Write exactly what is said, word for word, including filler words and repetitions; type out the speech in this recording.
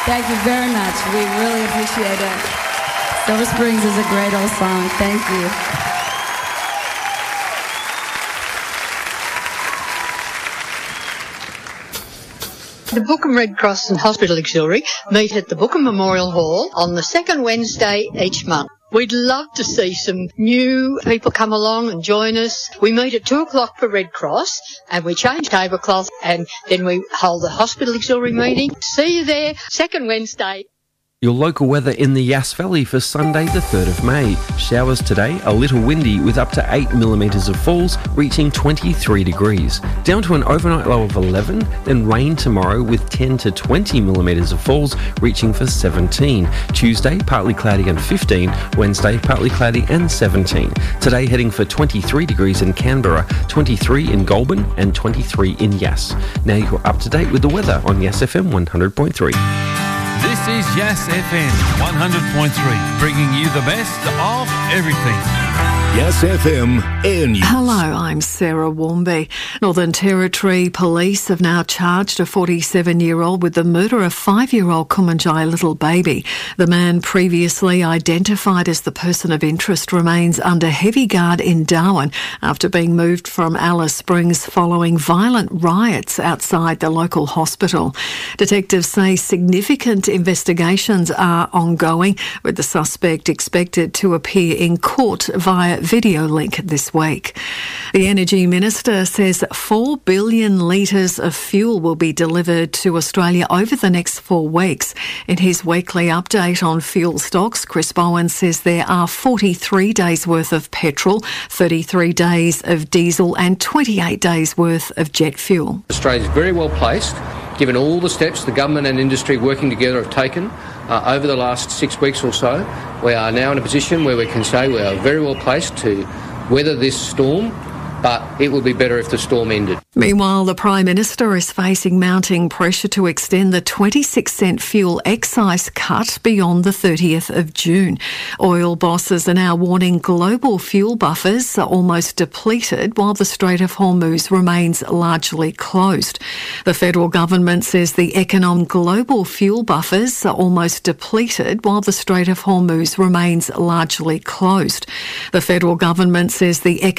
Thank you very much. We really appreciate it. Silver Springs is a great old song. Thank you. The Bookham Red Cross and Hospital Auxiliary meet at the Bookham Memorial Hall on the second Wednesday each month. We'd love to see some new people come along and join us. We meet at two o'clock for Red Cross and we change tablecloth and then we hold the Hospital Auxiliary meeting. See you there, second Wednesday. Your local weather in the Yass Valley for Sunday the third of May. Showers today, a little windy with up to eight millimetres of falls, reaching twenty-three degrees. Down to an overnight low of eleven, then rain tomorrow with ten to twenty millimetres of falls, reaching for seventeen. Tuesday, partly cloudy and fifteen. Wednesday, partly cloudy and seventeen. Today, heading for twenty-three degrees in Canberra, twenty-three in Goulburn and twenty-three in Yass. Now you're up to date with the weather on Yass F M one hundred point three. This is Yass F M one hundred point three, bringing you the best of everything. Yass F M Air News. Hello, I'm Sarah Warmby. Northern Territory Police have now charged a forty-seven-year-old with the murder of five-year-old Kumanjai little baby. The man previously identified as the person of interest remains under heavy guard in Darwin after being moved from Alice Springs following violent riots outside the local hospital. Detectives say significant investigations are ongoing, with the suspect expected to appear in court via video link this week. The Energy Minister says four billion litres of fuel will be delivered to Australia over the next four weeks. In his weekly update on fuel stocks, Chris Bowen says there are forty-three days worth of petrol, thirty-three days of diesel and twenty-eight days worth of jet fuel. Australia is very well placed, given all the steps the government and industry working together have taken uh, over the last six weeks or so. We are now in a position where we can say we are very well placed to weather this storm, but it would be better if the storm ended. Meanwhile, the Prime Minister is facing mounting pressure to extend the twenty-six cent fuel excise cut beyond the thirtieth of June. Oil bosses are now warning global fuel buffers are almost depleted while the Strait of Hormuz remains largely closed. The federal government says the economic global fuel buffers are almost depleted while the Strait of Hormuz remains largely closed. The federal government says the